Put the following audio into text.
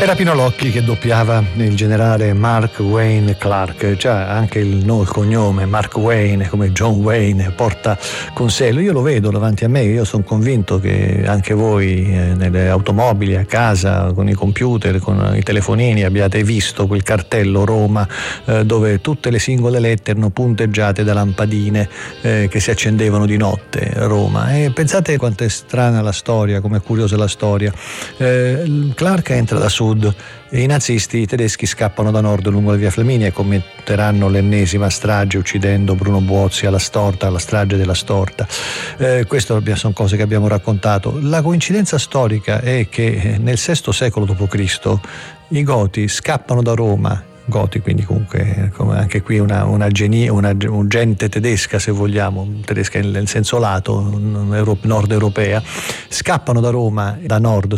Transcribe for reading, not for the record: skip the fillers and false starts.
Era Pino Locchi che doppiava il generale Mark Wayne Clark, cioè anche il cognome Mark Wayne, come John Wayne, porta con sé. Io lo vedo davanti a me, io sono convinto che anche voi nelle automobili, a casa, con i computer, con i telefonini abbiate visto quel cartello Roma dove tutte le singole lettere erano punteggiate da lampadine che si accendevano di notte, Roma. E pensate quanto è strana la storia, come è curiosa la storia. Clark entra da sud e i nazisti, i tedeschi, scappano da nord lungo la via Flaminia e commetteranno l'ennesima strage uccidendo Bruno Buozzi alla strage della Storta. Queste sono cose che abbiamo raccontato. La coincidenza storica è che nel VI secolo d.C. i Goti scappano da Roma. Goti, quindi comunque come anche qui una gente tedesca, se vogliamo, tedesca nel senso lato, nord europea, scappano da Roma da nord